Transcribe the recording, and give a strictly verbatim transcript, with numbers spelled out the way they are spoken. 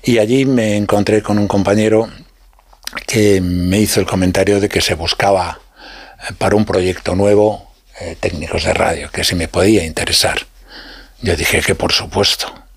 Y allí me encontré con un compañero que me hizo el comentario de que se buscaba para un proyecto nuevo eh, técnicos de radio, que si me podía interesar. Yo dije que por supuesto.